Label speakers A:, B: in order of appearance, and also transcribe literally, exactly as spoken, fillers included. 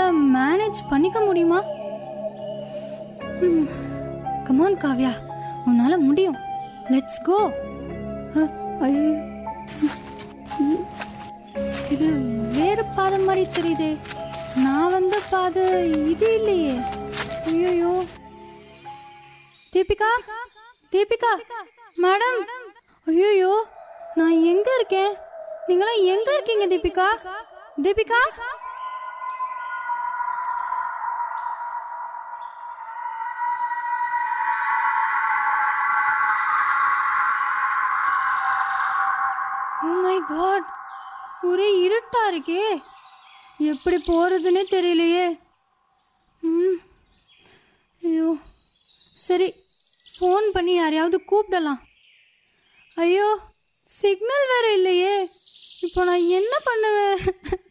A: Manage பண்ணிக்க முடியுமா? Come on Kavya, உன்னால முடியும். Let's go. இது வேற பாதை மாதிரி தெரியுதே. நான் வந்த பாதை இது இல்லையே. ஐயோ தீபிகா, தீபிகா மேடம். ஐயோ நான் எங்க இருக்கேன்? நீங்களாம் எங்க இருக்கீங்க Deepika? Deepika oh my God, ஒரே இருட்டா இருக்கே. எப்படி போறதுன்னே தெரியலையே. ம் ஐயோ சரி, ஃபோன் பண்ணி யாரையாவது கூப்பிடலாம். ஐயோ சிக்னல் வேற இல்லையே. இப்போ நான் என்ன பண்ணுவேன்?